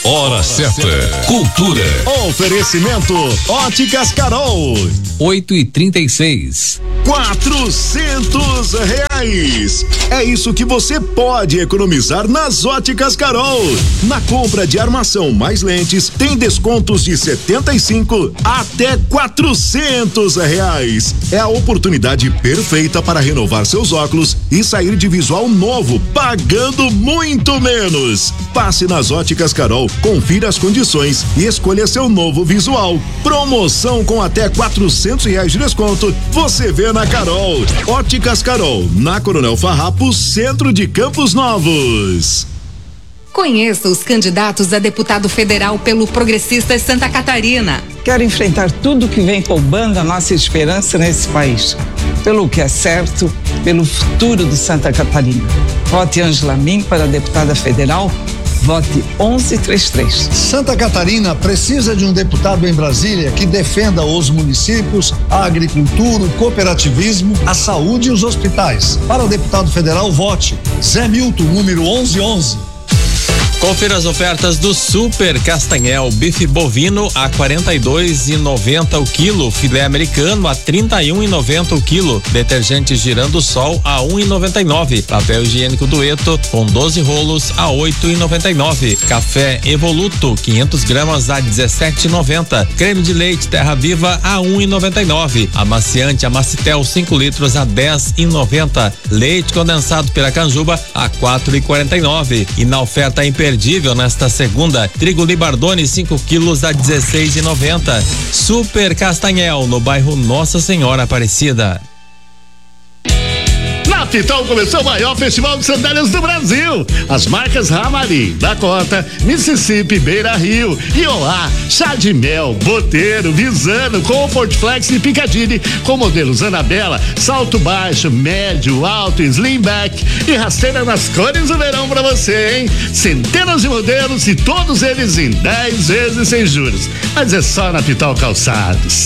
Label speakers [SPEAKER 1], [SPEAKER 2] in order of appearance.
[SPEAKER 1] Hora certa. Cultura.
[SPEAKER 2] Oferecimento Óticas Carol.
[SPEAKER 3] 8h36.
[SPEAKER 2] R$400. É isso que você pode economizar nas Óticas Carol. Na compra de armação mais lentes, tem descontos de 75 até R$400. É a oportunidade perfeita para renovar seus óculos e sair de visual novo, pagando muito menos. Passe nas Óticas Carol, confira as condições e escolha seu novo visual. Promoção com até R$400 de desconto. Você vê na Carol. Óticas Carol, na Coronel Farrapo, centro de Campos Novos.
[SPEAKER 4] Conheça os candidatos a deputado federal pelo Progressistas Santa Catarina.
[SPEAKER 5] Quero enfrentar tudo que vem roubando a nossa esperança nesse país. Pelo que é certo, pelo futuro de Santa Catarina. Vote Ângela Min para deputada federal. Vote 1133.
[SPEAKER 6] Santa Catarina precisa de um deputado em Brasília que defenda os municípios, a agricultura, o cooperativismo, a saúde e os hospitais. Para o deputado federal, vote Zé Milton, número 1111.
[SPEAKER 7] Confira as ofertas do Super Castanhel, bife bovino a R$42,90 o quilo, filé americano a R$31,90 o quilo, detergente Girando Sol a R$1,99, papel higiênico Dueto com 12 rolos a R$8,99, café Evoluto 500 gramas a R$17,90, creme de leite Terra Viva a R$1,99, amaciante Amacitel 5 litros a R$10,90, leite condensado Piracanjuba a R$4,49 e na oferta imperdível nesta segunda, trigo Libardone 5 quilos a R$16,90. Super Castanhel, no bairro Nossa Senhora Aparecida.
[SPEAKER 8] Na Pitol começou o maior festival de sandálias do Brasil. As marcas Ramari, Dakota, Mississippi, Beira Rio, Iolá, Chá de Mel, Boteiro, Visano, Comfort Flex e Piccadilly, com modelos Anabela, salto baixo, médio, alto, slimback e rasteira nas cores do verão pra você, hein? Centenas de modelos e todos eles em 10 vezes sem juros. Mas é só na Pitol Calçados.